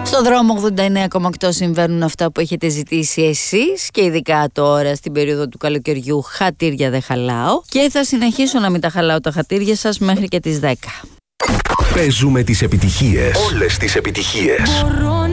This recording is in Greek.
Στο δρόμο 89,8 συμβαίνουν αυτά που έχετε ζητήσει εσείς και ειδικά τώρα στην περίοδο του καλοκαιριού. Χατήρια δεν χαλάω και θα συνεχίσω να μην τα χαλάω τα χατήρια σας μέχρι και τις 10. Παίζουμε τις επιτυχίες. Όλες τις επιτυχίες.